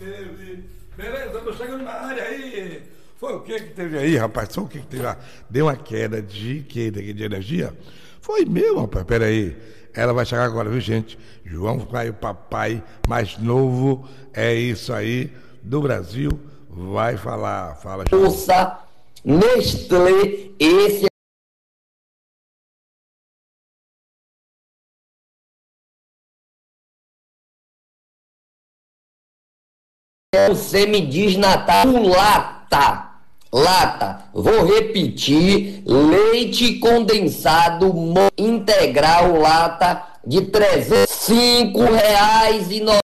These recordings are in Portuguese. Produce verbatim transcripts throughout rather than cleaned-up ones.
teve. Beleza, tô chegando na área aí. Foi o que que teve aí, rapaz? Só o que que teve lá? Deu uma queda de, que, de, de energia? Foi mesmo, rapaz, peraí. Ela vai chegar agora, viu, gente? João Caio, papai mais novo, é isso aí, do Brasil, vai falar. Fala, João. Força, Nestlé, esse é o semidesnatado lata. Lata, vou repetir, leite condensado integral lata de trezentos e cinco reais e noventa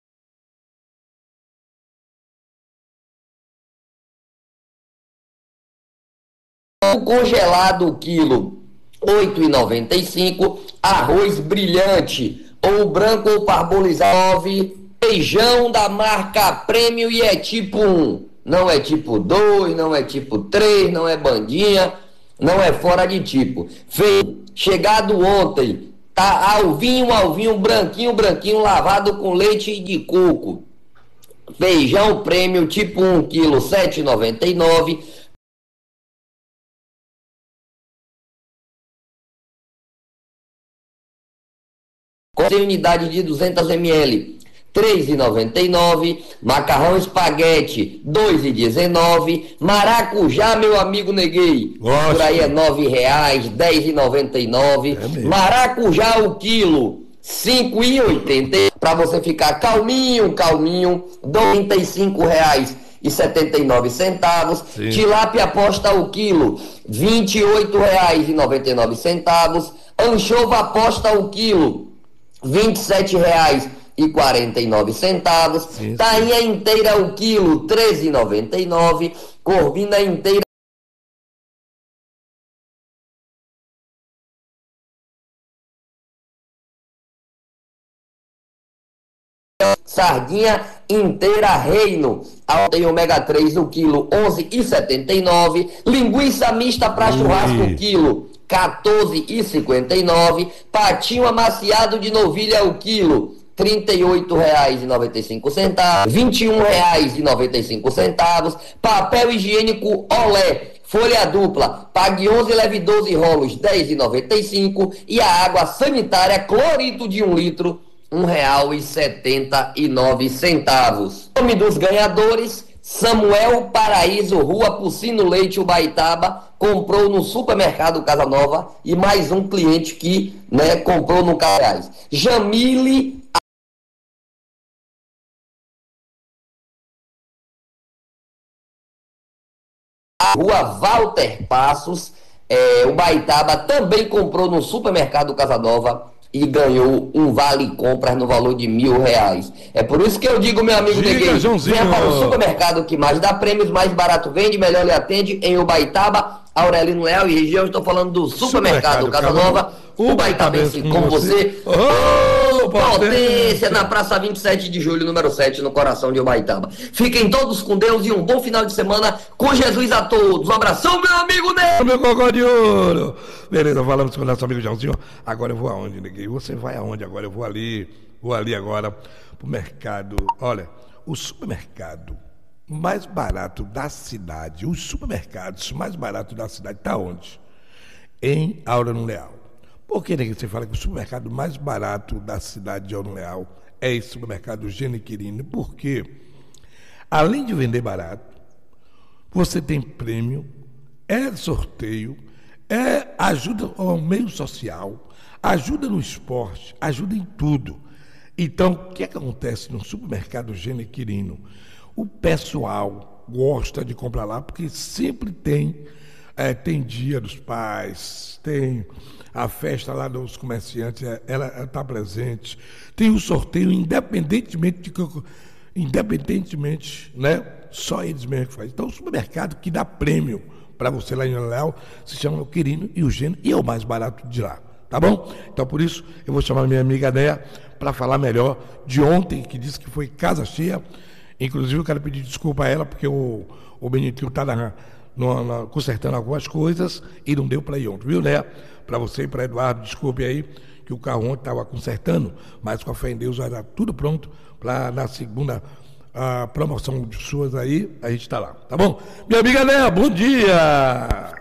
centavos. Congelado o quilo oito reais e noventa e cinco centavos. Arroz brilhante ou branco ou parbolizado nove. Feijão da marca Prêmio e é tipo um, não é tipo dois, não é tipo três, não é bandinha, não é fora de tipo. Feijão chegado ontem, tá alvinho, alvinho, branquinho, branquinho, lavado com leite de coco. Feijão Prêmio tipo um quilo, sete reais e noventa e nove centavos. Tem unidade de duzentos mililitros, três reais e noventa e nove centavos. Macarrão espaguete, dois reais e dezenove centavos. Maracujá, meu amigo Neguei, Gosto. por aí é nove reais, dez reais e noventa e nove centavos. É Maracujá o quilo, cinco reais e oitenta centavos. Para você ficar calminho, calminho, noventa e cinco reais e setenta e nove centavos. Sim. Tilápia posta o quilo, vinte e oito reais e noventa e nove centavos. Anchova posta o quilo, vinte e sete reais e quarenta e nove centavos. Sim, tainha sim. inteira o quilo, treze reais e noventa e nove centavos. Corvina inteira sardinha inteira Reino, tem ômega três o quilo, onze reais e setenta e nove centavos. Linguiça mista para churrasco o quilo, quatorze reais e cinquenta e nove centavos. Patinho amaciado de novilha o quilo, trinta e oito reais e noventa e cinco centavos. vinte e um reais e noventa e cinco centavos. Papel higiênico Olé, folha dupla, pague onze, leve doze rolos, dez reais e noventa e cinco centavos. E a água sanitária clorito de um litro, um real e setenta e nove centavos. Nome dos ganhadores: Samuel Paraíso, Rua Pucino Leite, Ubaitaba, comprou no supermercado Casa Nova, e mais um cliente que, né, comprou no Carreais. Jamile Rua Walter Passos, é, Ubaitaba, também comprou no supermercado Casa Nova e ganhou um vale compras no valor de mil reais. É por isso que eu digo, meu amigo Neguei, venha para o supermercado que mais dá prêmios, mais barato vende, melhor lhe atende, em Ubaitaba, Aurelino Leal e região. Estou falando do supermercado, supermercado Casa Nova, Ubaitabense com você. Oh, potência, na Praça vinte e sete de julho, número sete, no coração de Ubaitaba. Fiquem todos com Deus e um bom final de semana com Jesus a todos. Um abração, meu amigo Neguei. Meu cocô de ouro. Beleza, falamos com o nosso amigo Joãozinho. Agora eu vou aonde, Neguei? Você vai aonde agora? Eu vou ali, vou ali agora pro mercado. Olha, o supermercado mais barato da cidade, os supermercados mais baratos da cidade, tá onde? Em Aurelino Leal. Por que, Neguei, você fala que o supermercado mais barato da cidade de Aurelino Leal é esse supermercado Genequirino? Porque, além de vender barato, você tem prêmio, é sorteio, é ajuda ao meio social, ajuda no esporte, ajuda em tudo. Então, o que, é que acontece no supermercado Genequirino? O pessoal gosta de comprar lá porque sempre tem, é, tem dia dos pais, tem a festa lá dos comerciantes, ela está presente, tem o sorteio, independentemente de que, independentemente, né? Só eles mesmos que fazem. Então, o supermercado que dá prêmio para você lá em Léo se chama o Quirino e o Gênio, e é o mais barato de lá, tá bom? Então, por isso, eu vou chamar minha amiga Néia para falar melhor de ontem, que disse que foi casa cheia. Inclusive, eu quero pedir desculpa a ela, porque o, o Benitinho está consertando algumas coisas e não deu para ir ontem, viu, Néia? Para você e para Eduardo, desculpe aí, que o carro ontem estava consertando, mas com a fé em Deus vai dar tudo pronto para na segunda a promoção de suas aí, a gente está lá, tá bom? Minha amiga Néia, bom dia!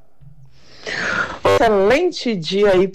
Excelente dia aí.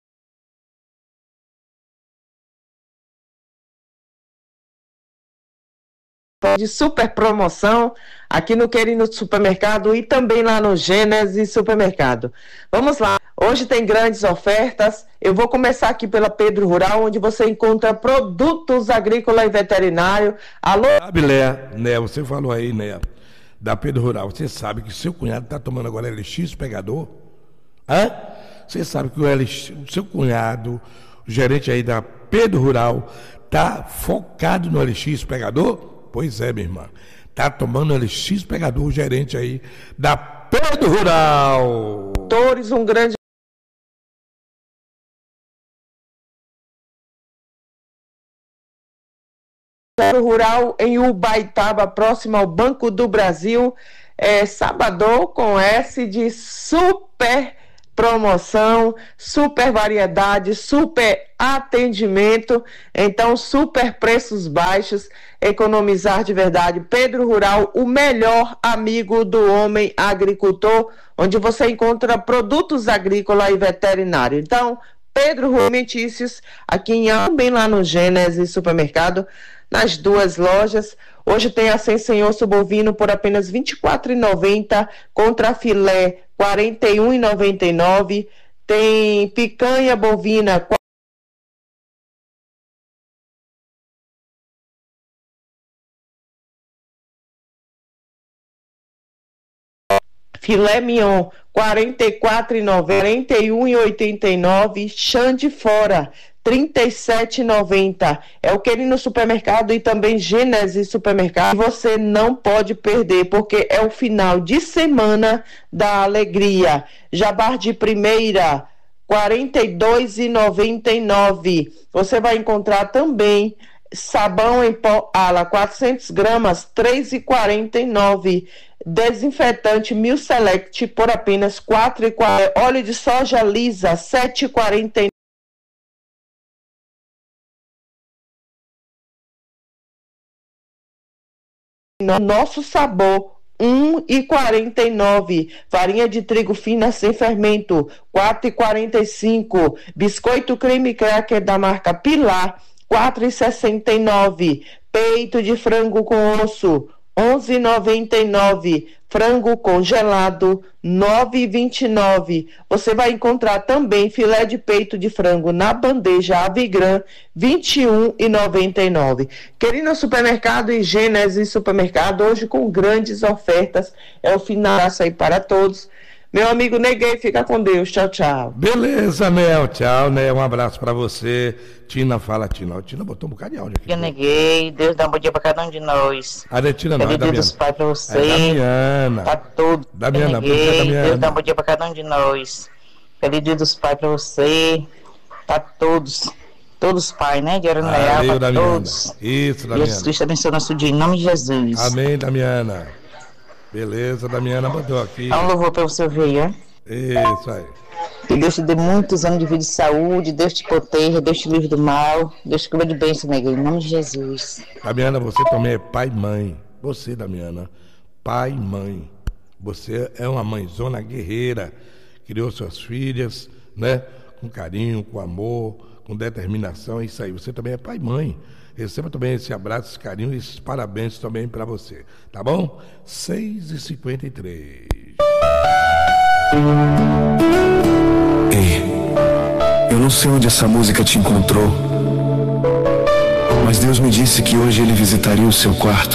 De super promoção aqui no Querino Supermercado e também lá no Gênesis Supermercado. Vamos lá, hoje tem grandes ofertas. Eu vou começar aqui pela Pedro Rural, onde você encontra produtos agrícolas e veterinários. Alô? Sabe, Léa, né, você falou aí, né, da Pedro Rural, você sabe que seu cunhado está tomando agora L X pegador? Hã? Você sabe que o, L X, o seu cunhado, o gerente aí da Pedro Rural, está focado no L X pegador? Pois é, minha irmã. Tá tomando L X pegador, o gerente aí da Pedro Rural. Torres, um grande Rural em Ubaitaba, próximo ao Banco do Brasil. É, sábado com S de super promoção, super variedade, super atendimento, então super preços baixos, economizar de verdade. Pedro Rural, o melhor amigo do homem agricultor, onde você encontra produtos agrícolas e veterinários. Então, Pedro Rural Alimentícios, aqui em também lá no Gênesis Supermercado, nas duas lojas. Hoje tem a sem osso bovino por apenas vinte e quatro reais e noventa centavos, contra filé quarenta e um reais e noventa e nove centavos, tem picanha bovina filé mignon quarenta e quatro reais e noventa centavos, quarenta e um reais e oitenta e nove centavos, chã de fora trinta e sete reais e noventa centavos. É o Querino Supermercado e também Gênesis Supermercado. Você não pode perder, porque é o final de semana da alegria. Jabá de primeira, quarenta e dois reais e noventa e nove centavos. Você vai encontrar também sabão em pó ala, quatrocentas gramas, três reais e quarenta e nove centavos. Desinfetante Mil Select por apenas quatro reais e quarenta centavos. Óleo de soja lisa, sete reais e quarenta e nove centavos. Nosso sabor, um real e quarenta e nove centavos. Farinha de trigo fina sem fermento, quatro reais e quarenta e cinco centavos. Biscoito creme cracker da marca Pilar, quatro reais e sessenta e nove centavos. Peito de frango com osso, onze reais e noventa e nove centavos. Frango congelado, nove reais e vinte e nove centavos. Você vai encontrar também filé de peito de frango na bandeja Avigran, vinte e um reais e noventa e nove centavos. Querino Supermercado e Gênesis Supermercado, hoje com grandes ofertas. É o final aí para todos. Meu amigo Neguei, fica com Deus. Tchau, tchau. Beleza, Nel. Tchau, Nel. Um abraço pra você. Tina, fala, Tina. A Tina botou um bocado de áudio aqui. Eu neguei. Deus dá um bom dia pra cada um de nós. A de Tina não, é Feliz dia dos pais pra você. É Damiana. Tá tudo. Damiana, eu neguei. Damiana. Deus dá um bom dia pra cada um de nós. Feliz dia dos pais pra você. Tá todos. Todos os pais, né? De Aranleal, Valeu, pra Damiana. todos. Isso, Damiana. Jesus Cristo abençoe nosso dia, em nome de Jesus. Amém, Damiana. Beleza, Damiana mandou aqui. Dá um louvor pra você ouvir, hein? Isso aí. Que Deus te dê muitos anos de vida e saúde, Deus te proteja, Deus te livre do mal, Deus te cubra de bênção, neguinho, em nome de Jesus. Damiana, você também é pai e mãe. Você, Damiana, pai e mãe. Você é uma mãezona guerreira, criou suas filhas, né? Com carinho, com amor, com determinação, é isso aí. Você também é pai e mãe. Receba também esse abraço, esse carinho e esses parabéns também para você, tá bom? seis e cinquenta e três. Ei, eu não sei onde essa música te encontrou, mas Deus me disse que hoje Ele visitaria o seu quarto.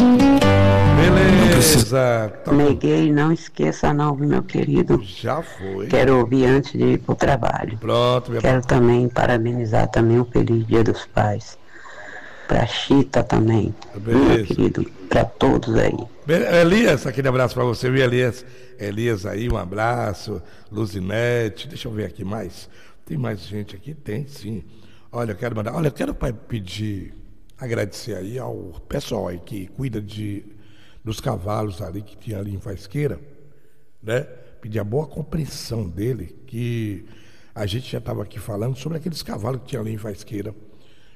Beleza. Tá. Neguei, não esqueça não, meu querido. Já foi. Quero ouvir antes de ir pro trabalho. Pronto, minha Quero também parabenizar também o Feliz Dia dos Pais. Pra Chita também, Beleza. Meu querido, pra todos aí. Elias, aquele abraço pra você, viu, Elias? Elias aí, um abraço. Luzinete, deixa eu ver aqui mais. Tem mais gente aqui? Tem, sim. Olha, eu quero mandar, olha, eu quero pedir, agradecer aí ao pessoal aí que cuida de, dos cavalos ali, que tinha ali em Faisqueira, né? Pedir a boa compreensão dele, que a gente já estava aqui falando sobre aqueles cavalos que tinha ali em Faisqueira,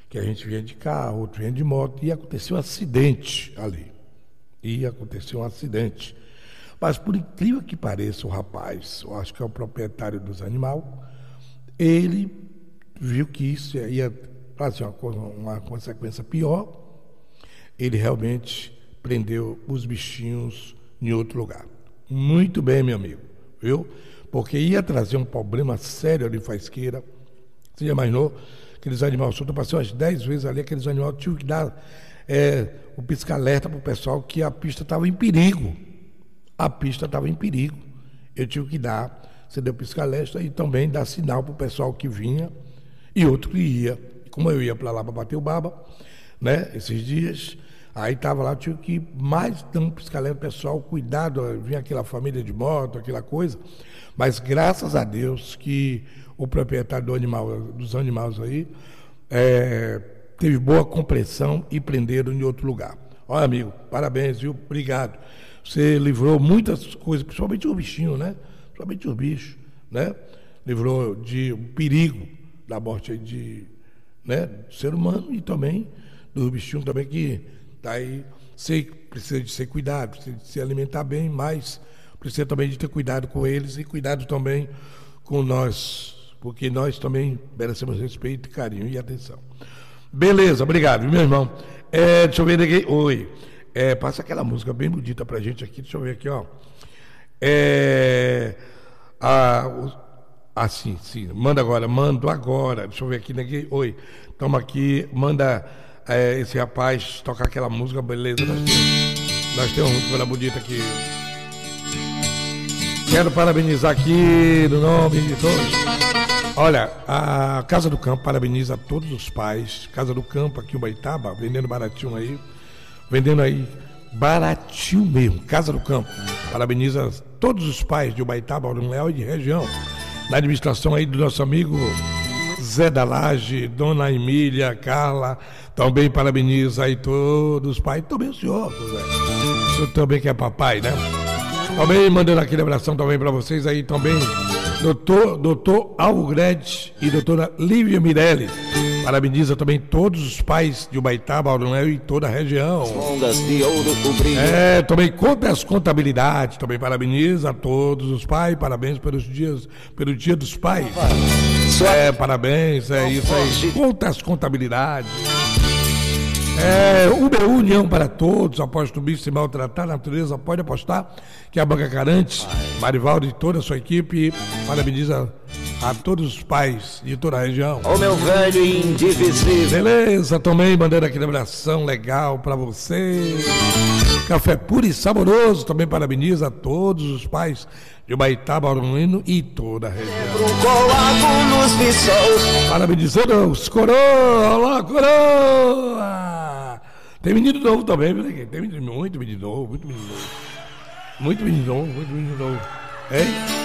que a gente vinha de carro, outro vinha de moto, e aconteceu um acidente ali. E aconteceu um acidente. Mas por incrível que pareça, o rapaz, eu acho que é o proprietário dos animais, ele viu que isso ia trazer uma, coisa, uma consequência pior. Ele realmente prendeu os bichinhos em outro lugar. Muito bem, meu amigo, viu? Porque ia trazer um problema sério ali em Faisqueira. Você já imaginou? Aqueles animais soltos, eu passei umas dez vezes ali, aqueles animais tinham que dar é, o pisca-alerta para o pessoal que a pista estava em perigo. A pista estava em perigo. Eu tive que dar, você deu pisca-alerta e também dar sinal para o pessoal que vinha e outro que ia. Como eu ia para lá para bater o baba, né, esses dias, aí estava lá, eu tive que mais dar um pisca-alerta, pessoal, cuidado, vinha aquela família de moto, aquela coisa. Mas graças a Deus que o proprietário do animal, dos animais aí, é, teve boa compreensão e prenderam em outro lugar. Olha, amigo, parabéns, viu? Obrigado. Você livrou muitas coisas, principalmente os bichinhos, né? Principalmente os bichos, né? Livrou de um perigo da morte aí de, né, do ser humano e também dos bichinhos também que tá aí, sei, precisa de ser cuidado, precisa de se alimentar bem, mas precisa também de ter cuidado com eles e cuidado também com nós, porque nós também merecemos respeito, carinho e atenção. Beleza, obrigado, meu irmão. É, deixa eu ver aqui. Oi. É, passa aquela música bem bonita pra gente aqui. Deixa eu ver aqui, ó. É. A, o, ah, sim, sim. Manda agora, mando agora. Deixa eu ver aqui, ninguém. Oi. Toma aqui, manda é, esse rapaz tocar aquela música, beleza? Nós temos, nós temos uma música bonita aqui. Quero parabenizar aqui no nome de todos. Olha, a Casa do Campo parabeniza todos os pais. Casa do Campo aqui em Ubaitaba, vendendo baratinho aí. Vendendo aí baratinho mesmo. Casa do Campo. Parabeniza todos os pais de Ubaitaba, Aurão Leal e de região. Na administração aí do nosso amigo Zé da Laje, Dona Emília, Carla. Também parabeniza aí todos os pais. Também o senhor, Zé. O senhor também que é papai, né? Também mandando aquele abração também para vocês aí também. Doutor, doutor Algred e doutora Lívia Mirelli. Parabeniza também todos os pais de Ubaitaba, Aurunel e toda a região. Ondas de ouro, o brilho. É, também conta as contabilidades. Também parabeniza a todos os pais. Parabéns pelos dias, pelo Dia dos Pais. É, parabéns, é isso aí. Conta as contabilidades. É, Uber União para todos, após o bicho se maltratar, a natureza pode apostar que a banca garante. Marivaldo e toda a sua equipe parabeniza a todos os pais de toda a região. Ô meu velho indivisível. Beleza, também mandando aquele abração legal para você. Café puro e saboroso, também parabeniza a todos os pais de Ubaitaba, Aurunino e toda a região. Parabenizando os coroa, olá coroa. Tem menino novo também, viu? Tem menino, muito menino novo, muito menino novo. Muito menino novo, muito menino novo. Hein?